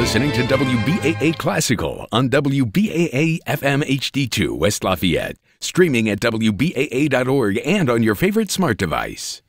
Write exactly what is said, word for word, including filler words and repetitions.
listening to W B A A Classical on W B A A F M H D two West Lafayette, streaming at W B A A dot org and on your favorite smart device.